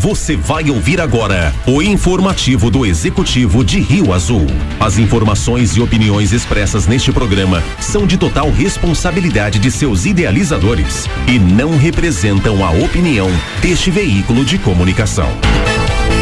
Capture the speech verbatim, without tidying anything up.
Você vai ouvir agora o informativo do Executivo de Rio Azul. As informações e opiniões expressas neste programa são de total responsabilidade de seus idealizadores e não representam a opinião deste veículo de comunicação.